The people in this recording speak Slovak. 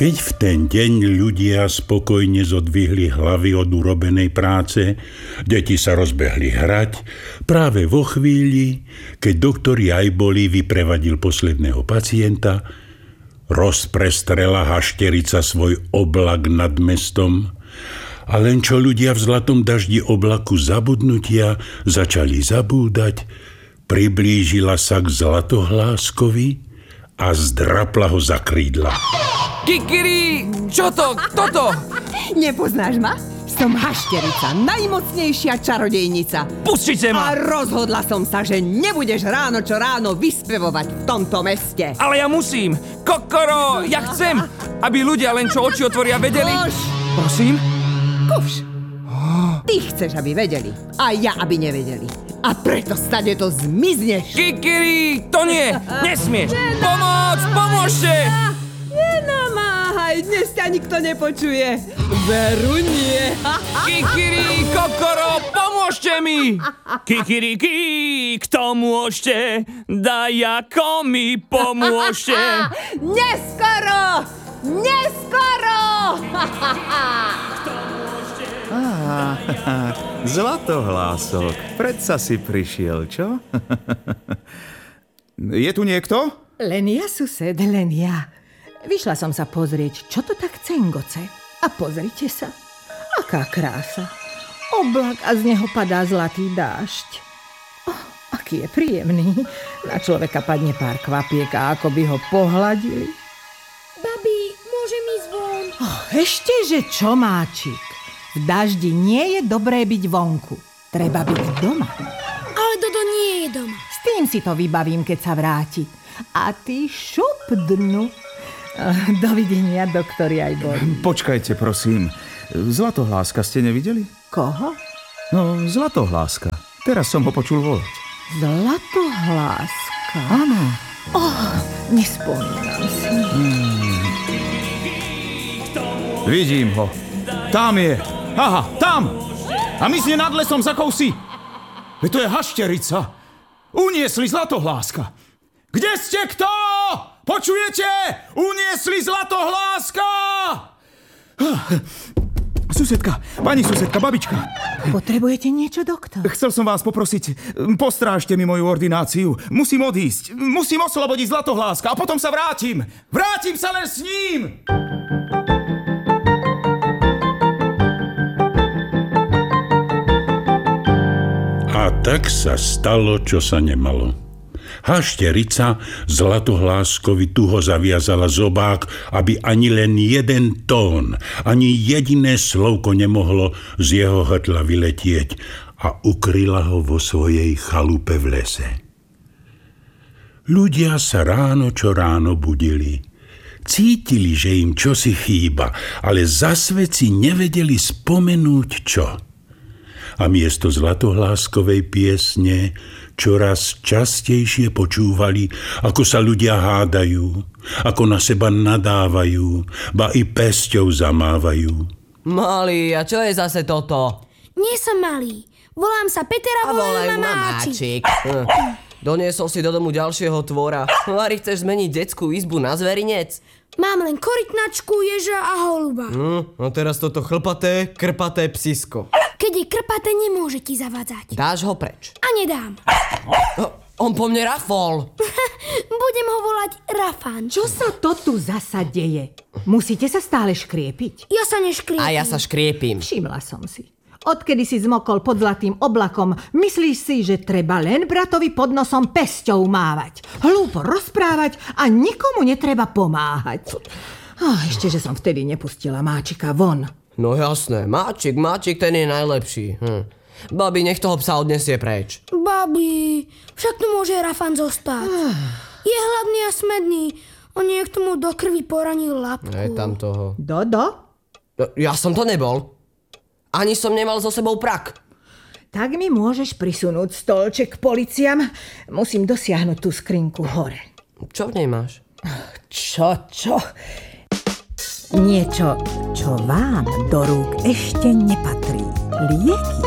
Keď v ten deň ľudia spokojne zodvihli hlavy od urobenej práce, deti sa rozbehli hrať, práve vo chvíli, keď doktor Jajbolí vyprevadil posledného pacienta, rozprestrela hašterica svoj oblak nad mestom a len čo ľudia v zlatom daždi oblaku zabudnutia začali zabúdať, priblížila sa k Zlatohláskovi a zdrapla ho za krídla. Kikiri! Čo to? Kto to? Nepoznáš ma? Som hašterica, najmocnejšia čarodejnica. Pustite ma! A rozhodla som sa, že nebudeš ráno čo ráno vyspevovať v tomto meste. Ale ja musím! Kokoro! Ja chcem, aby ľudia len čo oči otvoria vedeli... Koš! Prosím? Kufš! Ty chceš, aby vedeli. A ja, aby nevedeli. A preto stade to zmizneš. Kikiri! To nie! Nesmieš! Pomoc! Pomôžte! Nenamáhaj, dnes ťa nikto nepočuje. Veru nie. Kikiri! Kokoro! Pomôžte mi! Kikiriki! Kto môžete? Daj ako mi pomôžte! Neskoro! Neskoro! Zlatohlások, predsa si prišiel, čo? Je tu niekto? Len ja, sused, len ja. Vyšla som sa pozrieť, čo to tak cengoce. A pozrite sa, aká krása. Oblak a z neho padá zlatý dážď. Aký je príjemný. Na človeka padne pár kvapiek a ako by ho pohladili. Babi, môžem ísť von? Ešte, že čo, máčik? V daždi nie je dobré byť vonku. Treba byť doma. Ale Dodo nie je doma. S tým si to vybavím, keď sa vráti. A ty šup dnu. Dovidenia, doktor Jajbolí. Počkajte, prosím. Zlatohláska ste nevideli? Koho? No, Zlatohláska. Teraz som ho počul volať. Zlatohláska? Áno. Nespomínam si. Vidím ho. Tam je. Aha, tam! A myslie nad lesom za kousí. Veď to je hašterica. Uniesli Zlatohláska. Kde ste, kto? Počujete? Uniesli Zlatohláska! Susedka, pani susedka, babička. Potrebujete niečo, doktor? Chcel som vás poprosiť, postrážte mi moju ordináciu. Musím odísť. Musím oslobodiť Zlatohláska a potom sa vrátim. Vrátim sa len s ním! A tak sa stalo, čo sa nemalo. Hašterica Zlatohláskovi tuho zaviazala zobák, aby ani len jeden tón, ani jediné slovko nemohlo z jeho hrdla vyletieť a ukryla ho vo svojej chalupe v lese. Ľudia sa ráno čo ráno budili. Cítili, že im čosi chýba, ale zasvet si nevedeli spomenúť čo. A miesto Zlatohláskovej piesne čoraz častejšie počúvali, ako sa ľudia hádajú, ako na seba nadávajú, ba i pesťou zamávajú. Malý, a čo je zase toto? Nie som malý. Volám sa Peter a volajú ma Máčik. Doniesol si do domu ďalšieho tvora. Mari, chceš zmeniť detskú izbu na zverinec? Mám len korytnačku, ježa a holuba. No teraz toto chlpaté, krpaté psisko. Keď je krpaté, nemôže ti zavádzať. Dáš ho preč. A nedám. On po mne rafol. Budem ho volať Rafan. Čo sa to tu zasa deje? Musíte sa stále škriepiť? Ja sa neškriepim. A ja sa škriepím. Všimla som si. Odkedy si zmokol pod zlatým oblakom, myslíš si, že treba len bratovi pod nosom pesťou mávať, hlúpo rozprávať a nikomu netreba pomáhať. Ešte, že som vtedy nepustila Máčika von. No jasné, Máčik, ten je najlepší. Babi, nech toho psa odnesie preč. Babi, však tu môže Rafan zostať. Je hladný a smedný. On niekto mu do krvi poranil labku. Je tam toho. Dodo? Ja som to nebol. Ani som nemal so sebou prak. Tak mi môžeš prisunúť stolček k policiam. Musím dosiahnuť tú skrinku hore. Čo v nej máš? Čo? Niečo, čo vám do rúk ešte nepatrí. Lieky.